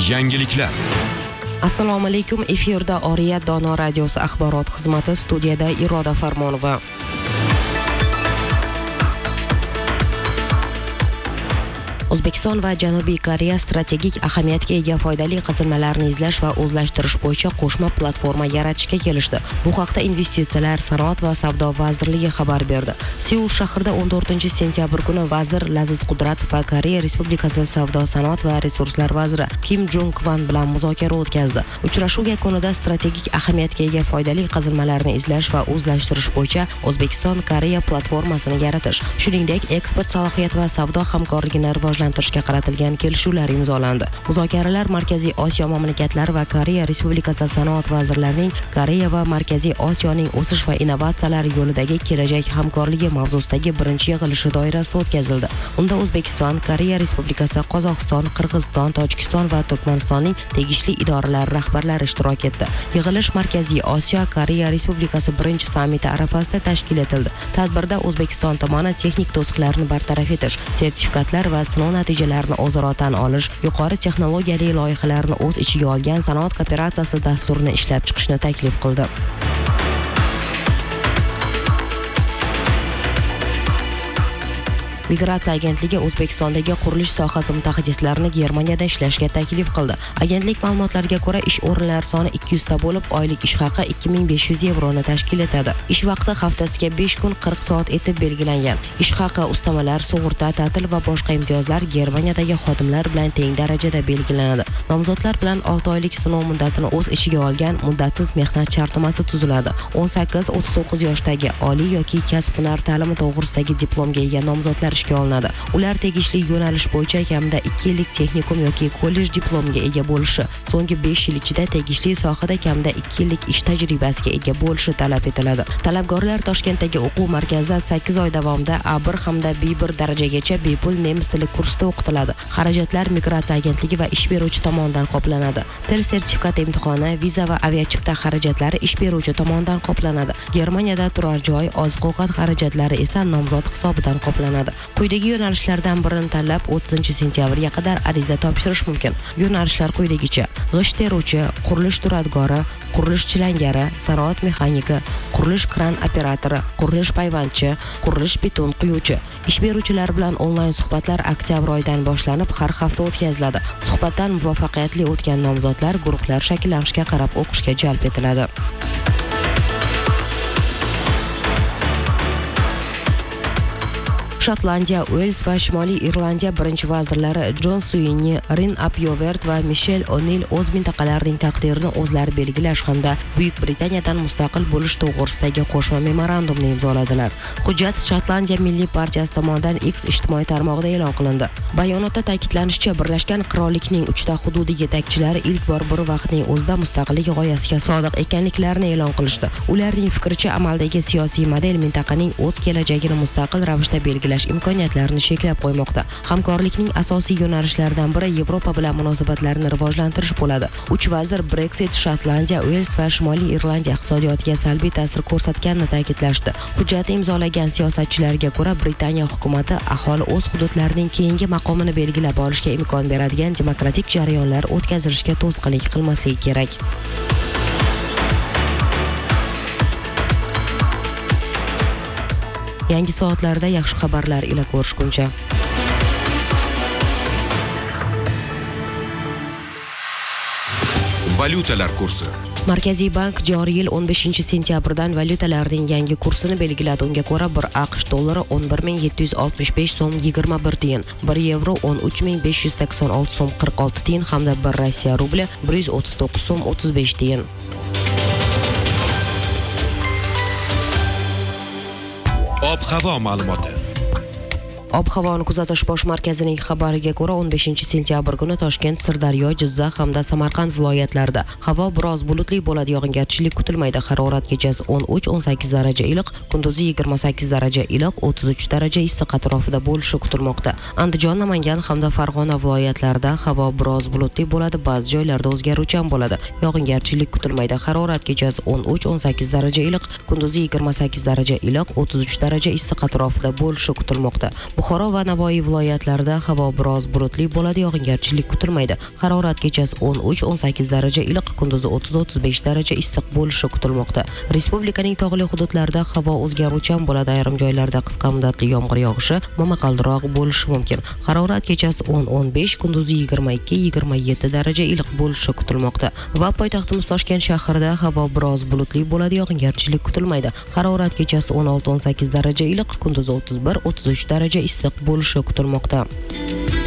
Yangiliklar. Assalomu alaykum. Efirda Oriyat Dono radiosi axborot xizmati, studiyada Iroda Farmonova. O'zbekiston va Janubiy Koreya strategik ahamiyatga ega foydali qazilmalarni izlash va o'zlashtirish bo'yicha qo'shma platforma yaratishga kelishdi. Bu haqda Investitsiyalar, sanoat va savdo vazirligi xabar berdi. Seul shahrida 14-sentyabr kuni vazir Laziz Qudratov va Koreya Respublikasi savdo, sanoat va resurslar vaziri Kim Jong Kwan bilan muzokara o'tkazdi. Uchrashuv yakunida strategik ahamiyatga ega foydali qazilmalarni izlash va o'zlashtirish bo'yicha O'zbekiston-Koreya platformasini yaratish, shuningdek, eksport salohiyat va savdo hamkorligini rivojlantirishga qaratilgan kelishuvlar imzolandi. Muzokaralar Markaziy Osiyo mamlakatlari va Koreya Respublikasi sanoat vazirlarining Koreya va Markaziy Osiyoning o'sish va innovatsiyalar yo'lidagi kelajak hamkorligi mavzusidagi birinchi yig'ilishi doirasida o'tkazildi. Unda O'zbekiston, Koreya Respublikasi, Qozog'iston, Qirg'iziston, Tojikiston va Turkmanistonning tegishli idoralari rahbarlari ishtirok etdi. Yig'ilish Markaziy Osiyo Koreya Respublikasi birinchi sammiti arafasida tashkil etildi. Tadbirda O'zbekiston tomoni texnik to'siqlarni bartaraf etish, sertifikatlar va sinov natijalarini o'zaro tan olish, yuqori texnologiyali loyihalarni o'z ichiga olgan sanoat kooperatsiyasi dasturini ishlab chiqishni taklif qildi. Migratsiya agentligi O'zbekistondagi qurilish sohasi mutaxassislarini Germaniyada ishlashga taklif qildi. Agentlik ma'lumotlariga ko'ra, ish o'rinlari soni 200 ta bo'lib, oylik ish haqi 2500 evroni tashkil etadi. Ish vaqti haftasiga 5 kun 40 soat etib belgilangan. Ish haqi, ustamalar, sug'urta, ta'til va boshqa imtiyozlar Germaniyadagi xodimlar bilan teng darajada belgilanadi. Nomzodlar bilan 6 oylik sinov muddatini o'z ichiga olgan muddatsiz mehnat shartnomasi tuziladi. 18-39 yoshdagi oliy yoki kasb-hunar ta'limi to'g'risidagi diplomga ega nomzodlar ishga olinadi. Ular tegishli yo'nalish bo'yicha kamida 2 yillik texnikum yoki kollej diplomiga ega bo'lishi, so'nggi 5 yil ichida tegishli sohada kamida 2 yillik ish tajribasiga ega bo'lishi talab etiladi. Talabgorlar Toshkentdagi o'quv markazida 8 oy davomida A1 hamda B1 darajagacha bepul nemis tili kursida o'qitiladi. Xarajatlar Migratsiya agentligi va ish beruvchi tomonidan qoplanadi. Til sertifikati imtihoni, viza va aviachipta xarajatlari ish beruvchi tomonidan qoplanadi. Germaniyada turar joy, oziq-ovqat xarajatlari esa nomzod hisobidan qoplanadi. Quyidagi yo'nalishlardan birini tanlab 30-sentyabrga qadar ariza topshirish mumkin. Yo'nalishlar quyidagicha: g'isht teruvchi, qurilish duradgori, qurilish chilangari, sanoat mexaniki, qurilish kran operatori, qurilish payvandchi, qurilish beton quyuvchi. Ish beruvchilar bilan onlayn suhbatlar oktyabr oyidan boshlanib har hafta o'tkaziladi. Suhbatdan muvaffaqiyatli o'tgan nomzodlar guruhlar shakllanishiga qarab o'qishga jalb etiladi. Shotlandiya, Uels va Shimoliy Irlandiya birinchi vazirlari Jon Suini, Rin Apyovert va Michel O'Nil o'z mintaqalarining taqdirini o'zlari belgilash hamda Buyuk Britaniyadan mustaqil bo'lish to'g'risidagi qo'shma memorandumni imzoladilar. Hujjat Shotlandiya Milliy partiyasi tomonidan X ijtimoiy tarmog'ida e'lon qilindi. Bayonotda ta'kidlanishicha, Birlashgan Qirollikning 3 ta hududiy yetakchilari ilk bor bir vaqtning o'zida mustaqillik g'oyasiga sodiq ekanliklarini e'lon qilishdi. Ularning fikricha, amaldagi siyosiy model mintaqaning o'z kelajagini mustaqil ravishda belgilash imkoniyatlarini cheklab qo'ymoqda. Hamkorlikning asosiy yo'nalishlaridan biri Yevropa bilan munosabatlarni rivojlantirish bo'ladi. 3 vazir Brexit, Shotlandiya, Uels va Shimoliy Irlandiya iqtisodiyotiga salbiy ta'sir ko'rsatganini ta'kidlashdi. Hujjatni imzolagan siyosatchilarga ko'ra, Britaniya hukumati aholi o'z hududlarining keyingi maqomini belgilab olishga imkon beradigan demokratik jarayonlar o'tkazilishga to'sqinlik qilmasligi kerak. Yangi soatlarda yaxshi xabarlar ila ko'rishguncha. Valyutalar kursi. Markaziy bank joriy yil 15-sentyabrdan valyutalarning yangi kursini belgiladi. Unga ko'ra, 1 AQSh dollari 11765 so'm 21 tiyin, 1 yevro 13586 so'm 46 tiyin hamda 1 Rossiya rubli 139 so'm 35 tiyin. Ob-havo ma'lumoti. Ob-havoni kuzatish bosh markazining xabariga ko'ra, 15-sentyabr kuni Toshkent, Sirdaryo, Jizzax hamda Samarqand viloyatlarida havo biroz bulutli bo'ladi, yog'ingarchilik kutilmaydi. Harorat kechasi 13-18 daraja iliq, kunduzi 28 daraja iliq, 33 daraja issiq atrofida bo'lishi kutilmoqda. Andijon, Namangan hamda Farg'ona viloyatlarida havo biroz bulutli bo'ladi, ba'zi joylarda o'zgaruvchan bo'ladi. Yog'ingarchilik kutilmaydi. Harorat kechasi 13-18 daraja iliq, kunduzi 28 daraja iliq, 33 daraja issiq atrofida bo'lishi kutilmoqda. Buxoro va Navoiy viloyatlarida havo biroz bulutli bo'ladi, yog'ingarchilik kutilmaydi. Harorat kechasi 13-18 daraja iliq, kunduzi 30-35 daraja issiq bo'lishi kutilmoqda. Respublikaning tog'li hududlarida havo o'zgaruvchan bo'ladi, ayrim joylarda qisqa muddatli yomg'ir yog'ishi momaqaldiroq bo'lishi mumkin. Harorat kechasi 10-15, kunduzi 22-27 daraja iliq bo'lishi kutilmoqda. Va poytaxtimiz Toshkent shahrida havo biroz bulutli bo'ladi, yog'ingarchilik kutilmaydi. Harorat kechasi 16-18 daraja iliq, kunduzi 31-33 daraja issiq bo'lishi kutilmoqda.